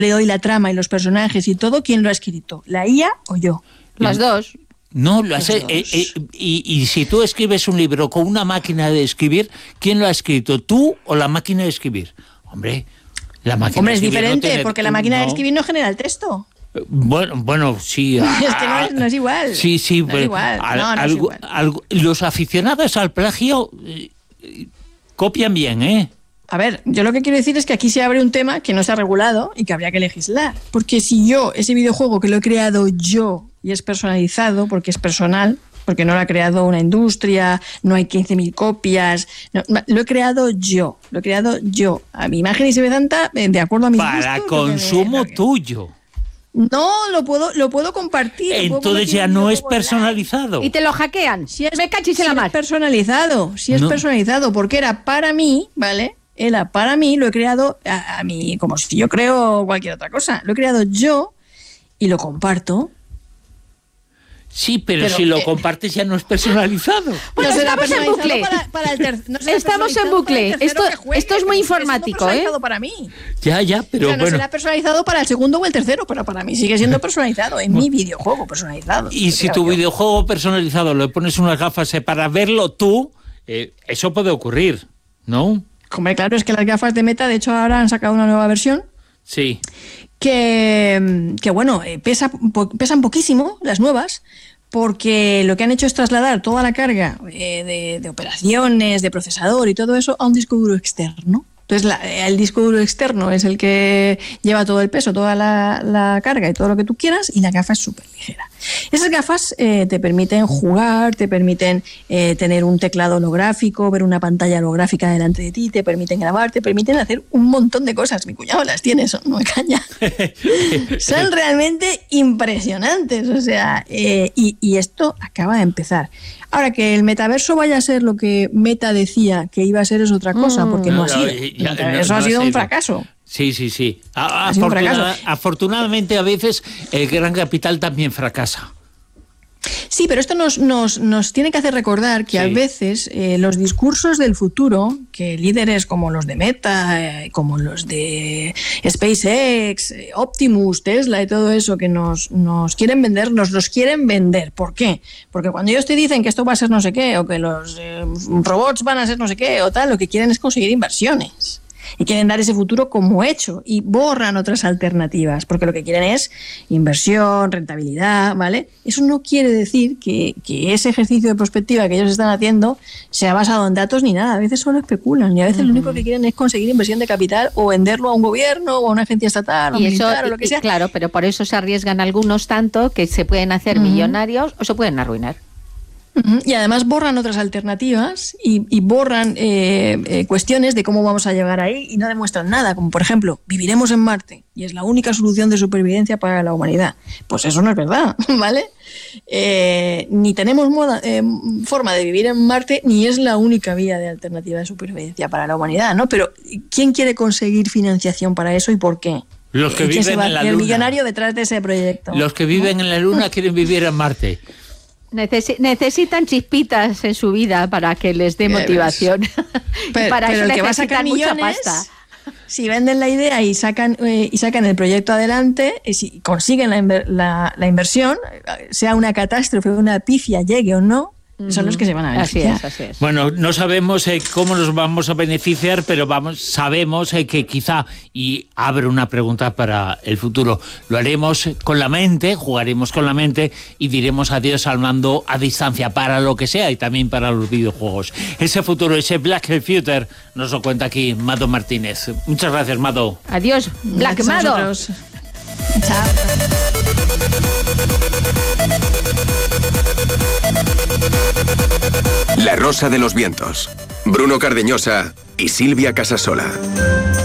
y la trama y los personajes y todo, ¿quién lo ha escrito? ¿La IA o yo? Las dos. No, lo hace, y si tú escribes un libro con una máquina de escribir, ¿quién lo ha escrito? ¿Tú o la máquina de escribir? Hombre, la máquina Hombre, de es escribir diferente, no tiene, porque la máquina de escribir no genera el texto. Bueno, sí. Es que no es igual. Sí, no es igual. No es igual. Los aficionados al plagio copian bien, ¿eh? A ver, yo lo que quiero decir es que aquí se abre un tema que no se ha regulado y que habría que legislar. Porque si yo, ese videojuego que lo he creado yo y es personalizado, porque es personal, porque no lo ha creado una industria, no hay 15.000 copias, no, lo he creado yo, a mi imagen y semejanza, de acuerdo a mis gustos. Para consumo tuyo. No, lo puedo compartir. Entonces ya no es personalizado. Y te lo hackean. Si es personalizado, porque era para mí, ¿vale? Era para mí, lo he creado a mí, como si yo creo cualquier otra cosa. Lo he creado yo y lo comparto. Sí, pero si lo compartes ya no es personalizado. Bueno, estamos en bucle. Estamos en bucle. Esto es muy informático, ¿eh? Para mí. Ya, pero no será personalizado para el segundo o el tercero, pero para mí sigue siendo personalizado. En mi videojuego personalizado. Y si tu videojuego personalizado le pones unas gafas para verlo tú, eso puede ocurrir, ¿no? Hombre, claro, es que las gafas de Meta, de hecho, ahora han sacado una nueva versión. Sí. Que bueno, pesan poquísimo, las nuevas, porque lo que han hecho es trasladar toda la carga de operaciones, de procesador y todo eso a un disco duro externo. Entonces, el disco duro externo es el que lleva todo el peso, toda la carga y todo lo que tú quieras, y la gafa es súper ligera. Esas gafas te permiten jugar, te permiten tener un teclado holográfico, ver una pantalla holográfica delante de ti, te permiten grabar, te permiten hacer un montón de cosas. Mi cuñado las tiene, no me caña. Son realmente impresionantes, o sea, y esto acaba de empezar. Ahora, que el metaverso vaya a ser lo que Meta decía que iba a ser es otra cosa, porque no ha sido. Eso ha sido un fracaso. Sí. Afortunadamente, a veces el gran capital también fracasa. Sí, pero esto nos tiene que hacer recordar que a veces los discursos del futuro, que líderes como los de Meta, como los de SpaceX, Optimus, Tesla y todo eso que nos quieren vender, nos los quieren vender. ¿Por qué? Porque cuando ellos te dicen que esto va a ser no sé qué, o que los robots van a ser no sé qué, o tal, lo que quieren es conseguir inversiones. Y quieren dar ese futuro como hecho y borran otras alternativas, porque lo que quieren es inversión, rentabilidad, ¿vale? Eso no quiere decir que ese ejercicio de prospectiva que ellos están haciendo sea basado en datos ni nada. A veces solo especulan y a veces lo único que quieren es conseguir inversión de capital o venderlo a un gobierno o a una agencia estatal o militar o lo que sea. Claro, pero por eso se arriesgan algunos tanto que se pueden hacer millonarios o se pueden arruinar. Y además borran otras alternativas y borran cuestiones de cómo vamos a llegar ahí y no demuestran nada, como por ejemplo, viviremos en Marte y es la única solución de supervivencia para la humanidad. Pues eso no es verdad, ¿vale? Ni tenemos forma de vivir en Marte ni es la única vía de alternativa de supervivencia para la humanidad, ¿no? Pero ¿quién quiere conseguir financiación para eso y por qué? Los que viven en la Luna. El millonario detrás de ese proyecto. Los que viven en la Luna quieren vivir en Marte. Necesitan chispitas en su vida para que les dé motivación. Pero eso el que va a sacar millones, mucha pasta. Si venden la idea y sacan el proyecto adelante, y si consiguen la inversión, sea una catástrofe, una pifia, llegue o no, son los que se van a beneficiar. Así es. Bueno, no sabemos cómo nos vamos a beneficiar, pero sabemos que quizá, y abre una pregunta para el futuro, lo haremos con la mente, jugaremos con la mente y diremos adiós al mando a distancia para lo que sea y también para los videojuegos. Ese futuro, ese Black Future, nos lo cuenta aquí Mado Martínez. Muchas gracias, Mado. Adiós, Black Mado. Chao. La Rosa de los Vientos. Bruno Cardeñosa y Silvia Casasola.